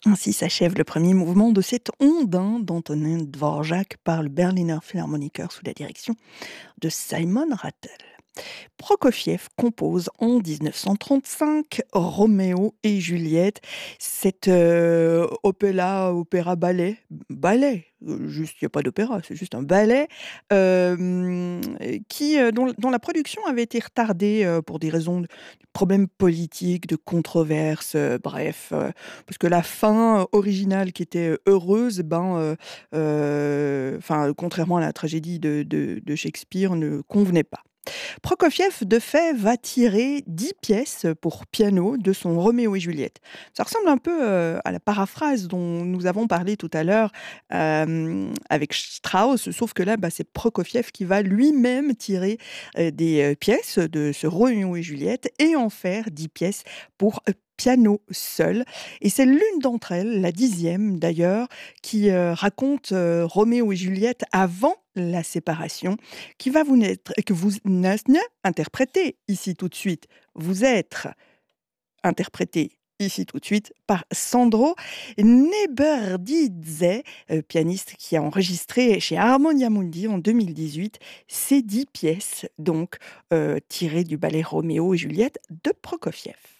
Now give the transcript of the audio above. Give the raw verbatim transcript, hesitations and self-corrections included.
Ainsi s'achève le premier mouvement de cette Ondin d'Antonin Dvorak par le Berliner Philharmoniker sous la direction de Simon Rattle. Prokofiev compose en dix-neuf cent trente-cinq Roméo et Juliette, cet euh, opéra, opéra ballet, ballet, euh, juste, il n'y a pas d'opéra, c'est juste un ballet, euh, qui, euh, dont, dont la production avait été retardée euh, pour des raisons de problèmes politiques, de controverses, euh, bref, euh, parce que la fin euh, originale qui était euh, heureuse, ben, euh, euh, enfin, contrairement à la tragédie de, de de Shakespeare, ne convenait pas. Prokofiev, de fait, va tirer dix pièces pour piano de son Roméo et Juliette. Ça ressemble un peu euh, à la paraphrase dont nous avons parlé tout à l'heure euh, avec Strauss, sauf que là, bah, c'est Prokofiev qui va lui-même tirer euh, des euh, pièces de ce Roméo et Juliette et en faire dix pièces pour euh, piano seul. Et c'est l'une d'entre elles, la dixième d'ailleurs, qui euh, raconte euh, Roméo et Juliette avant la séparation, qui va vous naître, que vous na- na- interpréter ici tout de suite. Vous êtes interprété ici tout de suite par Sandro Neberdidze, euh, pianiste qui a enregistré chez Harmonia Mundi en deux mille dix-huit ces dix pièces, donc euh, tirées du ballet Roméo et Juliette de Prokofiev.